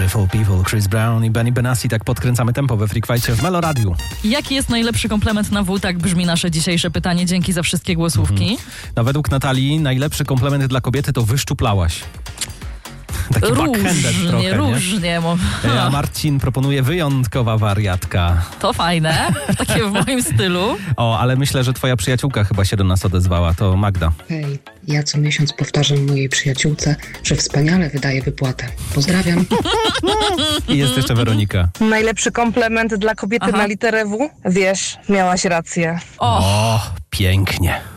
Beautiful People, Chris Brown i Benny Benassi. Tak podkręcamy tempo we Freak Fight'cie w Melo Radiu. Jaki jest najlepszy komplement na W? Tak brzmi nasze dzisiejsze pytanie. Dzięki za wszystkie głosówki. No według Natalii najlepszy komplement dla kobiety to wyszczuplałaś. Taki backhanded trochę, Różnie. A Marcin proponuje wyjątkowa wariatka. To fajne, takie w moim stylu. O, ale myślę, że twoja przyjaciółka chyba się do nas odezwała, to Magda. Hej, ja co miesiąc powtarzam mojej przyjaciółce, że wspaniale wydaje wypłatę. Pozdrawiam. I jest jeszcze Weronika. Najlepszy komplement dla kobiety na literę W? Wiesz, miałaś rację. O, pięknie.